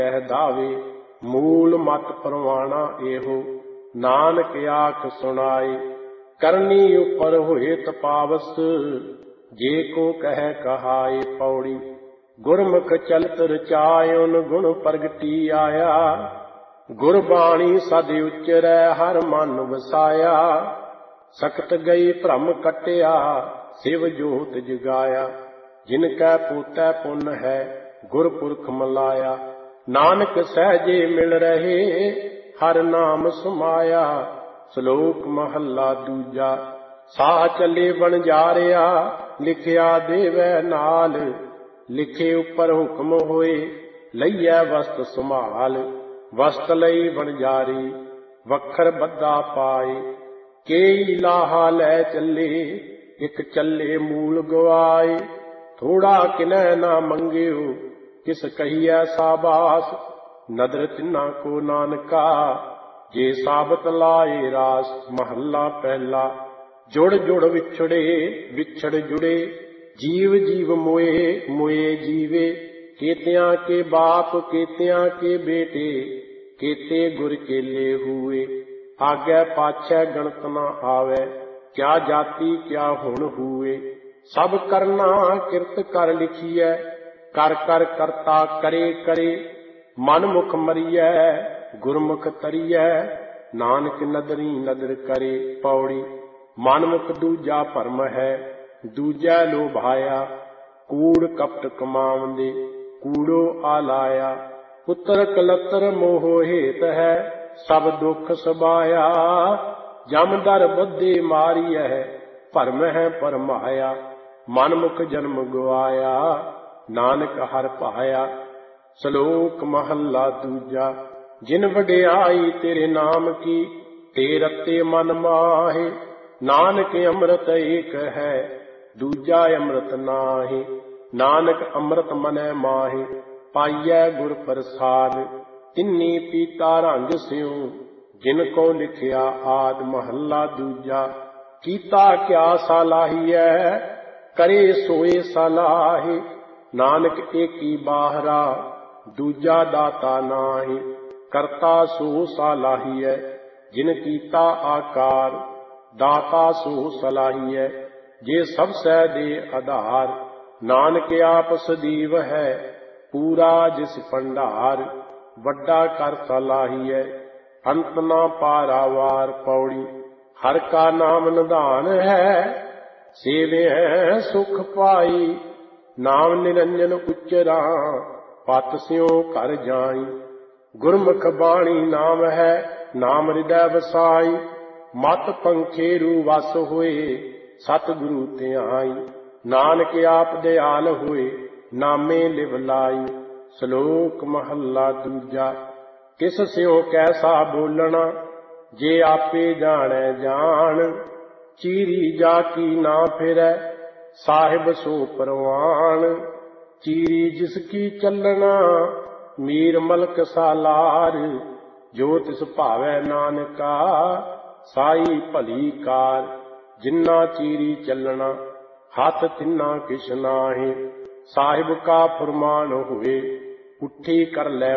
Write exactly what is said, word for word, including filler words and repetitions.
ਕਹਿ ਦਾਵੇ। ਮੂਲ ਮਤ ਪਰਵਾਣਾ ਇਹੋ ਨਾਨਕ ਆਖ ਸੁਣਾਏ। ਕਰਨੀ ਉਪਰ ਹੋਏ ਤਪਾਵਸ ਜੇ ਕੋ ਕਹਿ ਕਹਾਏ। ਪੌੜੀ ਗੁਰਮੁਖ ਚਲਤ ਰਚਾਇਉਨ ਗੁਣ ਪ੍ਰਗਟੀ ਆਇਆ। ਗੁਰਬਾਣੀ ਸਦ ਉਚਰੈ ਹਰ ਮਨ ਵਸਾਇਆ। ਸਕਤ ਗਈ ਭ੍ਰਮ ਕਟਿਆ ਸਿਵ ਜੋਤ ਜਗਾਇਆ। ਜਿਨ ਕੈ ਪੋਤੈ ਪੁੰਨ ਹੈ ਗੁਰਪੁਰਖ ਮਲਾਇਆ। ਨਾਨਕ ਸਹਿਜੇ ਮਿਲ ਰਹੇ ਹਰ ਨਾਮ ਸਮਾਇਆ। ਸ਼ਲੋਕ ਮਹੱਲਾ ਦੂਜਾ। ਸਾਹ ਚੱਲੇ ਵਣਜਾਰਿਆ ਲਿਖਿਆ ਦੇਵੈ ਨਾਲ। ਲਿਖੇ ਉੱਪਰ ਹੁਕਮ ਹੋਏ ਲਈਐ ਵਸਤ ਸੰਭਾਲ। ਵਸਤ ਲਈ ਵਣਜਾਰੀ ਵੱਖਰ ਬੱਧਾ ਪਾਏ। ਕੇਈ ਲਾਹਾ ਲੈ ਚੱਲੇ ਇੱਕ ਚੱਲੇ ਮੂਲ ਗਵਾਏ। ਥੋੜਾ ਕਿਨੈ ਨਾ ਮੰਗਿਓ ਕਿਸ ਕਹੀਐ ਸਾਬਾਸ। ਨਦਰ ਤਿੰਨਾ ਕੋ ਨਾਨਕਾ ਜੇ ਸਾਬਤ ਲਾਏ ਰਾਸ। ਮਹੱਲਾ ਪਹਿਲਾ। ਜੁੜ ਜੁੜ ਵਿਛੜੇ ਵਿਛੜ ਜੁੜੇ ਜੀਵ ਜੀਵ ਮੋਏ ਮੋਏ ਜੀਵੇ। ਕੇਤਿਆਂ ਕੇ ਬਾਪ ਕੇਤਿਆਂ ਕੇ ਬੇਟੇ ਕੇਤੇ ਗੁਰ ਚੇਲੇ ਹੂਏ। ਆਗੈ ਪਾਛੈ ਗਣਤ ਨਾ ਆਵੈ ਕਿਆ ਜਾਤੀ ਕਿਆ ਹੁਣ ਹੂਏ। ਸਭ ਕਰਨਾ ਕਿਰਤ ਕਰ ਲਿਖੀਐ ਕਰ ਕਰ ਕਰਤਾ ਕਰੇ ਕਰੇ। ਮਨ ਮੁਖ ਮਰੀਐ ਗੁਰਮੁਖ ਤਰੀਐ ਨਾਨਕ ਨਦਰੀ ਨਦਰ ਕਰੇ। ਪੌੜੀ ਮਨ ਮੁਖ ਦੂਜਾ ਭਰਮ ਹੈ ਦੂਜਾ ਲੋਭਾਇਆ। ਕੂੜ ਕਪਟ ਕਮਾਵੰਦੇ ਕੂੜੋ ਆਲਾਇਆ। ਪੁੱਤਰ ਕਲਤਰ ਮੋਹ ਹੇਤ ਹੈ ਸਭ ਦੁੱਖ ਸਬਾਇਆ। ਜਮ ਦਰ ਬੱਧੇ ਮਾਰੀਐ ਭਰਮ ਹੈ ਪਰਮਾਇਆ। ਮਨ ਮੁਖ ਜਨਮ ਗਵਾਇਆ ਨਾਨਕ ਹਰਿ ਭਾਇਆ। ਸ਼ਲੋਕ ਮਹੱਲਾ ਦੂਜਾ। ਜਿਨ ਵਡਿਆਈ ਤੇਰੇ ਨਾਮ ਕੀ ਤੇ ਰਤੇ ਮਨ ਮਾਹੇ। ਨਾਨਕ ਅੰਮ੍ਰਿਤ ਏਕ ਹੈ ਦੂਜਾ ਅੰਮ੍ਰਿਤ ਨਾਹੀ। ਨਾਨਕ ਅੰਮ੍ਰਿਤ ਮਨੈ ਮਾਹੀ ਪਾਈਐ ਗੁਰ ਪ੍ਰਸਾਦ। ਤਿੰਨੀ ਪੀਤਾ ਰੰਗ ਸਿਉ ਜਿਨ ਕੋ ਲਿਖਿਆ ਆਦ। ਮਹੱਲਾ ਦੂਜਾ। ਕੀਤਾ ਕਿਆ ਸਾਲਾਹੀਐ ਕਰੇ ਸੋਏ ਸਲਾਹੀ। ਨਾਨਕ ਏਕੀ ਬਾਹਰਾ ਦੂਜਾ ਦਾਤਾ ਨਾਹੀ। ਕਰਤਾ ਸੋ ਸਲਾਹੀਐ ਜਿਨ ਕੀਤਾ ਆਕਾਰ। ਦਾਤਾ ਸੋ ਸਲਾਹੀਐ ਜੇ ਸਭ ਸਹਿ ਦੇ ਆਧਾਰ। ਨਾਨਕ ਆਪ ਸਦੀਵ ਹੈ ਪੂਰਾ ਜਿਸ ਭੰਡਾਰ। ਵੱਡਾ ਕਰ ਸਲਾਹੀਐ ਅੰਤ ਨਾ ਪਾਰਾਵਾਰ। ਪੌੜੀ ਹਰ ਕਾ ਨਾਮ ਨਿਧਾਨ ਹੈ ਸੇਵਿਐ ਸੁਖ ਪਾਈ। ਨਾਮ ਨਿਰੰਜਨ ਉਚਰਾ ਪਤ ਸਿਉ ਘਰ ਜਾਈ। ਗੁਰਮੁਖ ਬਾਣੀ ਨਾਮ ਹੈ ਨਾਮ ਹਿਰਦੈ ਵਸਾਈ। ਮਤ ਪੰਖੇਰੂ ਵਸ ਹੋਏ ਸਤਿਗੁਰੂ ਧਿਆਈ। ਨਾਨਕ ਆਪ ਦਿਆਲ ਹੋਏ ਨਾਮੇ ਲਿਵ ਲਾਈ। ਸ਼ਲੋਕ ਮਹੱਲਾ ਦੂਜਾ। ਕਿਸ ਸਿਉ ਕੈਸਾ ਬੋਲਣਾ ਜੇ ਆਪੇ ਜਾਣੈ ਜਾਣ। ਚੀਰੀ ਜਾ ਕੀ ਨਾ ਫਿਰੈ ਸਾਹਿਬ ਸੋ ਪਰਵਾਣ। ਚੀਰੀ ਜਿਸ ਕੀ ਚੱਲਣਾ ਮੀਰ ਮਲਕ ਸਾਲਾਰ। ਜੋ ਤਿਸ ਭਾਵੈ ਨਾਨਕਾ ਸਾਈ ਭਲੀ ਕਾਰ। ਜਿੰਨਾ ਚੀਰੀ ਚੱਲਣਾ ਹੱਥ ਤਿੰਨਾ ਕਿਛ ਨਾਹੀ। ਸਾਹਿਬ ਕਾ ਫੁਰਮਾਨ ਹੋਏ ਉੱਠੀ ਕਰ ਲੈ